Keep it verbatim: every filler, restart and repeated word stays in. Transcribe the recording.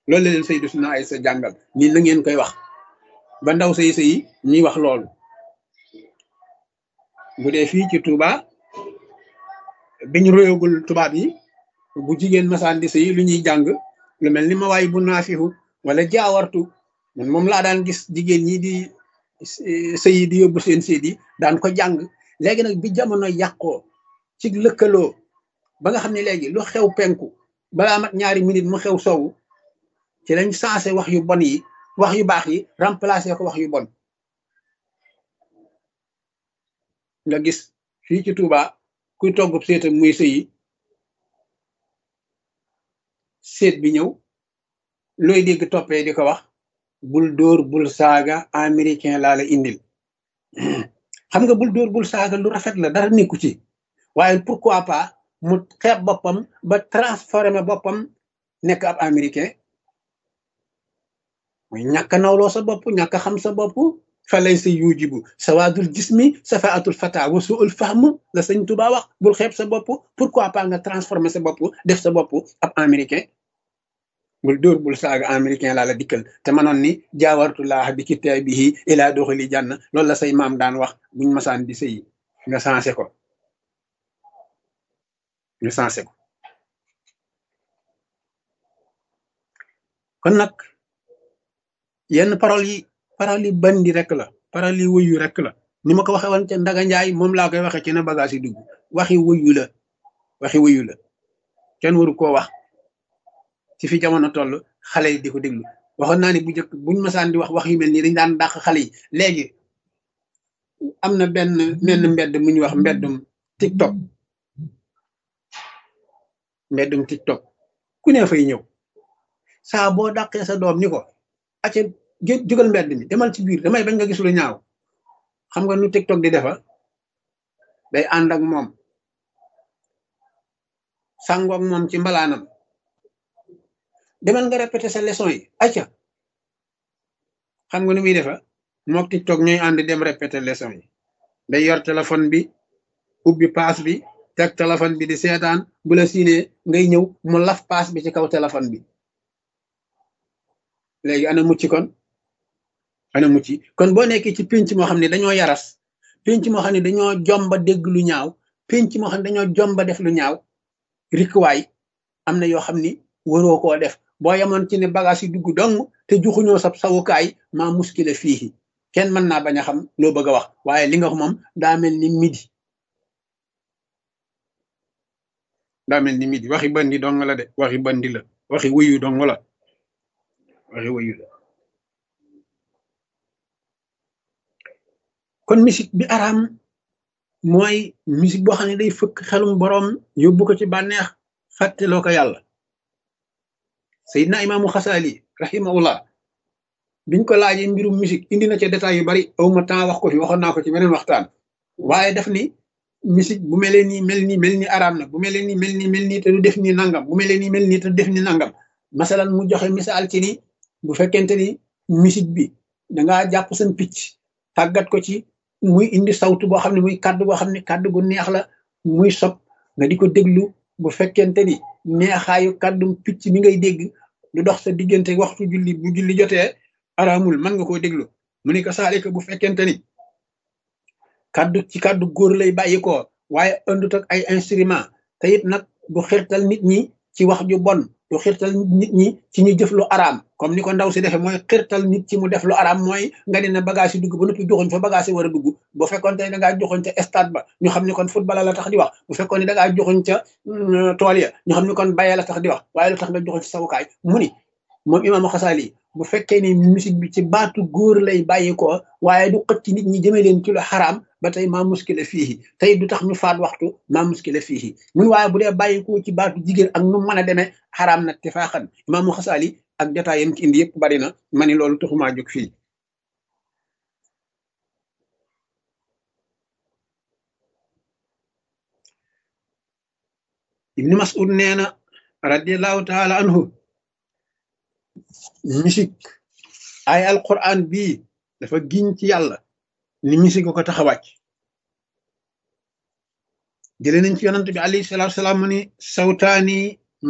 loolu la leen Sayyidatuna Aysa jàngal nii la ngeen koy wax ba ndaw say sëy ñuy wax loolu. bu dee fii ci Touba biñ royagul tubaab yi bu jigéen masaan di sëy lu ñuy jàng lu mel ni ma waay bu naafihu wala jaawartu man moom laa daan gis jigéen ñi di sëy di yóbbu seen séet yi daan ko jàng. léegi nag bi jamono yàqoo ci lëkkaloo ba nga xam ne léegi lu xew penku balaa mat ñaari minute mu xew sowu ci lañ sensé wax yu bon yi wax yu baax yi remplacé ko wax yu bon. nga gis fii ci Touba kuy togg séetam muy sëyi séet bi ñëw looy dégg toppee di ko wax bul dóor bul saaga américain laa la indil. xam nga bul dóor bul saaga lu rafet la dara nekku ci waaye pourquoi pas mu xeeb boppam ba transformé boppam nekk ab américain mooy ñàkk a nawloo sa bopp ñàkk a xam sa bopp. fa lay sa yujibu sawaadul jismi safaatul fata wa suul fahm la sëñ Tuba wax bul xeeb sa bopp pourquoi pas nga transformé sa bopp def sa bopp ab américain. bul dóor bul saaga américain laa la dikkal te manoon ni jaawartullah bi kitaabihi ila doxali janna loolu la say maam daan wax buñ masaan di sëyi nga sensé ko nga sensé ko. kon nag yenn parole yi parole yi bandi rek la parole yi wuyu rek la ni ma ko waxee woon ca Ndaga Njaay moom laa koy waxee ci na bagage yi dugg waxi wuyu la waxi wuyu la kenn waru koo wax ci fi jamono toll xale yi di ko déglu. waxoon naa ni bu njëkk buñ masaan di wax wax yu mel nii dañ daan dàq xale yi. léegi am na benn menn mbedd mu ñuy wax mbeddum TikTok mbeddum TikTok ku ne fay ñëw saa boo dàqee sa doom ni ko acca jógal mbedd mi demal ci biir damay bañ nga gis lu ñaaw. xam nga nu TikTok di defa day ànd ak moom sàngoog moom ci mbalaanam demal nga répété sa leçon yi acca. xam nga nu muy defa mook TikTok ñooy ànd dem répété leçon yi. day yor téléphone bi ubbi paas bi teg téléphone bi di seetaan bu la siinee ngay ñëw mu laf paas bi ci kaw téléphone bi. léegi ana mucc kon ana mucc kon boo nekkee ci pénc moo xam ne dañoo yaras pénc moo xam ne dañoo jomba dégg lu ñaaw pénc moo xam ne dañoo jomba def lu ñaaw rikkuwaay am na yoo xam ni waroo koo def. boo yemoon ci ne bagage yi dugg dong te juxuñoo sab sawukaay maa muskile fii kenn mën naa bañ a xam loo bëgg a wax waaye li nga wax moom daa mel ni midi daa mel ni midi waxi bandi dong la de waxi bandi la waxi wuyu dong la waxi wuyu la. kon musique bi araam mooy musique boo xam ne day fëkk xelum boroom yóbbu ko ci bànneex fàtteloo ko yàlla. Seydina Imaamu Xasaali rahimahullah biñ ko laajee mbirum musique indi na ca détails yu bari awma temps wax ko fi waxoon naa ko ci beneen waxtaan waaye daf ni musique bu mel nii mel nii mel ni araam na bu mel nii mel nii mel nii te du def ni nangam bu mel nii mel nii te du def ni nangam. masalan mu joxe misaal ci ni bu fekkente ni musique bi dangaa jàpp seen picc tàggat ko ci muy indi sawtu boo xam ne muy kàddu boo xam ne kàddu gu neex la muy sob nga di ko déglu bu fekkente ni neexaayu kàddum picc mi ngay dégg du dox sa diggante waxtu julli bu julli jotee araamul mën nga koo déglu. mu ne ko saalika bu fekkente ni kàddu ci kàddu góor lay bàyyi ko waaye andut ak ay instrument te it nag du xirtal nit ñi ci wax ju bon du xirtal nit ñi ci ñu jëf lu araam comme ni ko ndaw si defee mooy xirtal nit ci mu def lu araam mooy nga ne na bagage yi dugg ba noppi joxoñ fa bagage yi war a dugg. bu fekkoon te da ngaa joxoñ ca stade ba ñu xam ne kon football la tax di wax bu fekkoon ne da ngaa joxoñ ca tool ya ñu xam ne kon bayee la tax di wax waaye lu tax nga joxoñ ci sawukaay. mu ni moom Imaamu Xasaali bu fekkee ni musique bi ci baatu góor lay bàyyi ko waaye du xëcc nit ñi jëme leen ci lu xaraam ba tey maa muskile fii tey du tax ñu faat waxtu maa muskile fii mun waaye bu dee bàyyi ko ci baatu jigéen ak nu mën a demee xaraam nag te faaxan. Imaamu Xasaali ak jotaay yam ci indi yëpp bari na ma ni loolu taxumaa jóg fii. Ibnu Mas'ud nee na radiyallahu taala anhu musique ay alquran bii dafa giñ ci yàlla ni musique ko tax a wàcc. jëlee nañ ci yonent bi alayhi salaatu salaam mu ni sawtaani